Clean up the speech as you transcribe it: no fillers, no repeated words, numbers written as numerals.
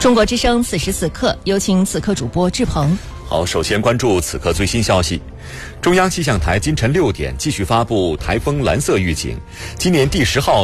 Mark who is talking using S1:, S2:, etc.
S1: 中国之声此时此刻，有请此刻主播志鹏。
S2: 好，首先关注此刻最新消息。中央气象台今晨6点继续发布台风蓝色预警，今年第10号